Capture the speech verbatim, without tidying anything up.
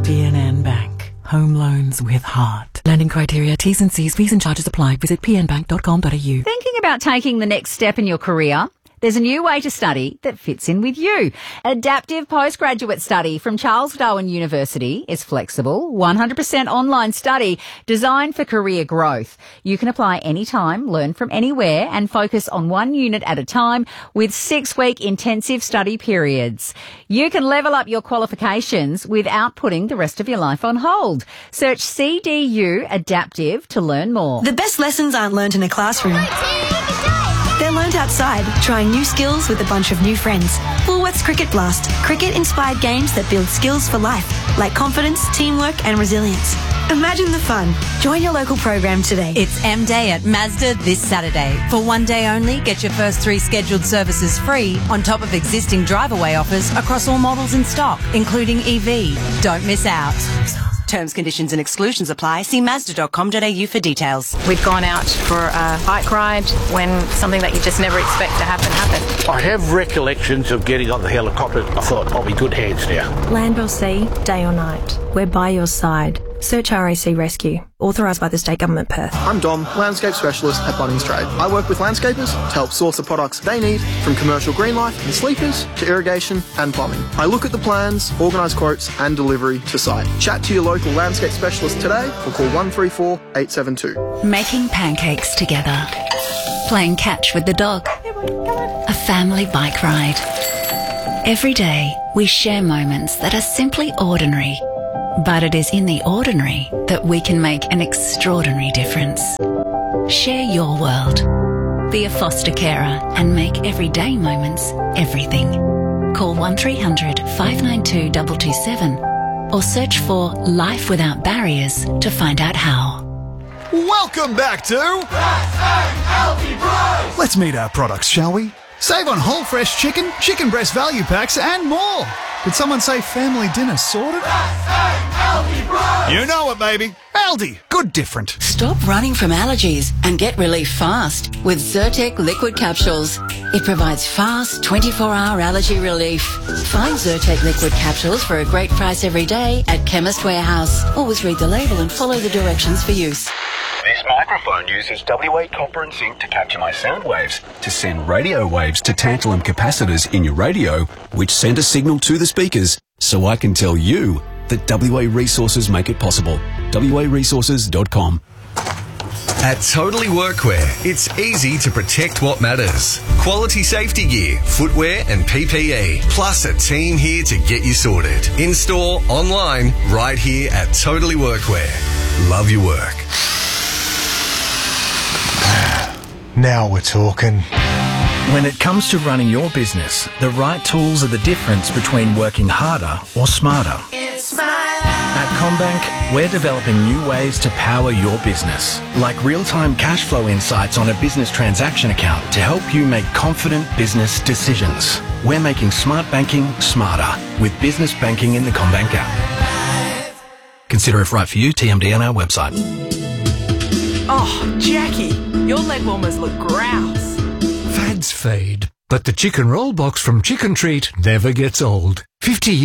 D N N Bank. Home loans with heart. Lending criteria, T's and C's, fees and charges apply. Visit p n bank dot com dot a u. Thinking about taking the next step in your career? There's a new way to study that fits in with you. Adaptive Postgraduate Study from Charles Darwin University is flexible, one hundred percent online study designed for career growth. You can apply anytime, learn from anywhere, and focus on one unit at a time with six-week intensive study periods. You can level up your qualifications without putting the rest of your life on hold. Search C D U Adaptive to learn more. The best lessons aren't learned in a classroom. They're learned outside, trying new skills with a bunch of new friends. Woolworths Cricket Blast. Cricket-inspired games that build skills for life, like confidence, teamwork and resilience. Imagine the fun. Join your local program today. It's M Day at Mazda this Saturday. For one day only, get your first three scheduled services free on top of existing drive-away offers across all models in stock, including E V. Don't miss out. Terms, conditions and exclusions apply. See mazda dot com dot a u for details. We've gone out for a bike ride when something that you just never expect to happen happened. I have recollections of getting on the helicopter. I thought, I'll be good hands now. Land or sea, day or night, we're by your side. Search R A C Rescue, authorised by the State Government Perth. I'm Dom, landscape specialist at Bunnings Trade. I work with landscapers to help source the products they need, from commercial green life and sleepers to irrigation and plumbing. I look at the plans, organise quotes and delivery to site. Chat to your local landscape specialist today or call one three four, eight seven two. Making pancakes together. Playing catch with the dog. A family bike ride. Every day we share moments that are simply ordinary. But it is in the ordinary that we can make an extraordinary difference. Share your world. Be a foster carer and make everyday moments everything. Call one three hundred, five nine two, two two seven or search for Life Without Barriers to find out how. Welcome back to Healthy Bros. Let's meet our products, shall we? Save on whole fresh chicken, chicken breast value packs and more. Did someone say family dinner sorted? You know it, baby. Aldi, good different. Stop running from allergies and get relief fast with Zyrtec liquid capsules. It provides fast twenty-four hour allergy relief. Find Zyrtec liquid capsules for a great price every day at Chemist Warehouse. Always read the label and follow the directions for use. This microphone uses W A copper and zinc to capture my sound waves, to send radio waves to tantalum capacitors in your radio, which send a signal to the speakers, so I can tell you that W A Resources make it possible. W A resources dot com. At Totally Workwear, it's easy to protect what matters. Quality safety gear, footwear and P P E, plus a team here to get you sorted. In-store, online, right here at Totally Workwear. Love your work. Now we're talking. When it comes to running your business, the right tools are the difference between working harder or smarter. It's my life. At CommBank, we're developing new ways to power your business, like real-time cash flow insights on a business transaction account to help you make confident business decisions. We're making smart banking smarter with business banking in the CommBank app. Consider if right for you, T M D on our website. Oh, Jackie, your leg warmers look grouse. Fads fade, but the chicken roll box from Chicken Treat never gets old. fifty